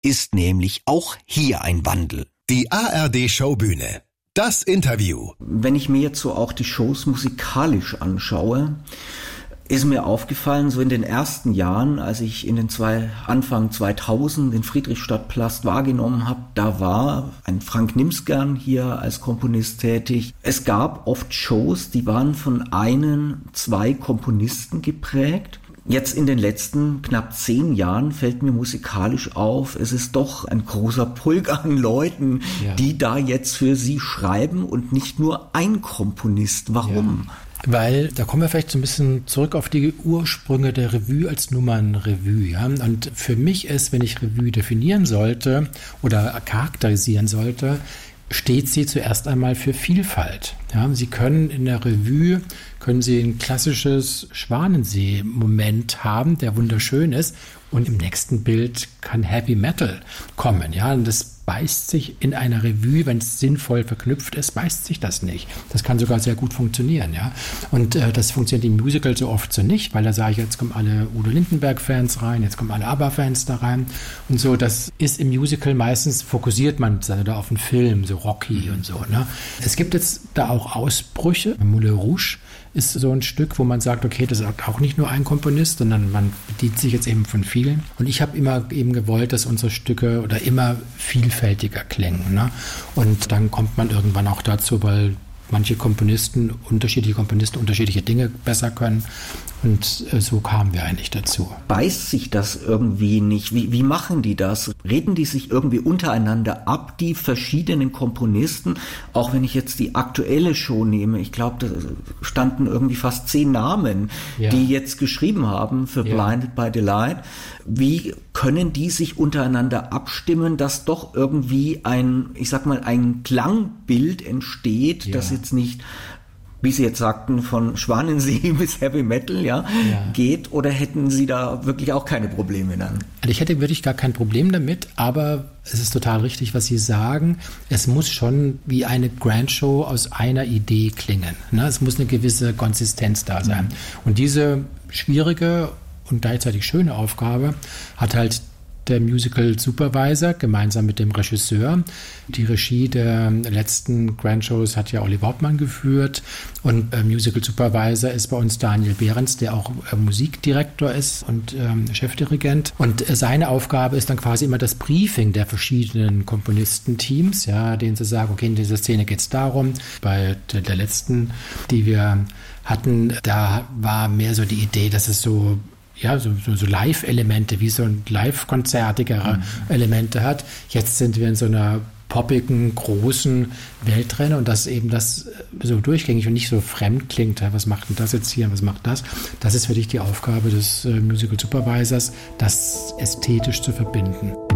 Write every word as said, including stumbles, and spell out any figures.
ist nämlich auch hier ein Wandel. Die A R D-Showbühne. Das Interview. Wenn ich mir jetzt so auch die Shows musikalisch anschaue, ist mir aufgefallen, so in den ersten Jahren, als ich in den zwei, Anfang zweitausend den Friedrichstadtpalast wahrgenommen habe, da war ein Frank Nimsgern hier als Komponist tätig. Es gab oft Shows, die waren von einen, zwei Komponisten geprägt. Jetzt in den letzten knapp zehn Jahren fällt mir musikalisch auf, es ist doch ein großer Pulk an Leuten, ja. die da jetzt für Sie schreiben und nicht nur ein Komponist. Warum? Ja. Weil, da kommen wir vielleicht so ein bisschen zurück auf die Ursprünge der Revue als Nummernrevue. Ja? Und für mich ist, wenn ich Revue definieren sollte oder charakterisieren sollte, steht sie zuerst einmal für Vielfalt. Ja? Sie können in der Revue, können Sie ein klassisches Schwanensee-Moment haben, der wunderschön ist. Und im nächsten Bild kann Heavy Metal kommen. Ja? Und das beißt sich in einer Revue, wenn es sinnvoll verknüpft ist, beißt sich das nicht. Das kann sogar sehr gut funktionieren. Ja? Und äh, das funktioniert im Musical so oft so nicht, weil da sage ich, jetzt kommen alle Udo Lindenberg-Fans rein, jetzt kommen alle ABBA-Fans da rein. Und so, das ist im Musical meistens, fokussiert man da auf einen Film, so Rocky und so. Ne? Es gibt jetzt da auch Ausbrüche. Moulin Rouge ist so ein Stück, wo man sagt, okay, das ist auch nicht nur ein Komponist, sondern man bedient sich jetzt eben von vielen. Und ich habe immer eben gewollt, dass unsere Stücke oder immer vielfältiger klingen. Ne? Und dann kommt man irgendwann auch dazu, weil manche Komponisten, unterschiedliche Komponisten unterschiedliche Dinge besser können. Und so kamen wir eigentlich dazu. Beißt sich das irgendwie nicht? Wie, wie machen die das? Reden die sich irgendwie untereinander ab, die verschiedenen Komponisten? Auch wenn ich jetzt die aktuelle Show nehme, ich glaube, da standen irgendwie fast zehn Namen, ja. die jetzt geschrieben haben für ja. Blinded by Delight. Wie können die sich untereinander abstimmen, dass doch irgendwie ein, ich sag mal, ein Klangbild entsteht, ja. das jetzt nicht, wie Sie jetzt sagten, von Schwanensee bis Heavy Metal ja, ja. geht, oder hätten Sie da wirklich auch keine Probleme dann? Also ich hätte wirklich gar kein Problem damit, aber es ist total richtig, was Sie sagen. Es muss schon wie eine Grand-Show aus einer Idee klingen. Ne? Es muss eine gewisse Konsistenz da sein. Mhm. Und diese schwierige und gleichzeitig schöne Aufgabe hat halt der Musical Supervisor gemeinsam mit dem Regisseur. Die Regie der letzten Grand Shows hat ja Oliver Hauptmann geführt und äh, Musical Supervisor ist bei uns Daniel Behrens, der auch äh, Musikdirektor ist und ähm, Chefdirigent. Und äh, seine Aufgabe ist dann quasi immer das Briefing der verschiedenen Komponistenteams, ja, denen zu sagen, okay, in dieser Szene geht es darum. Bei der, der letzten, die wir hatten, da war mehr so die Idee, dass es so ja, so, so, so Live-Elemente, wie so ein Live-konzertigere mhm. Elemente hat. Jetzt sind wir in so einer poppigen, großen Weltrennen und dass eben das so durchgängig und nicht so fremd klingt. Was macht denn das jetzt hier, was macht das? Das ist für dich die Aufgabe des äh, Musical Supervisors, das ästhetisch zu verbinden.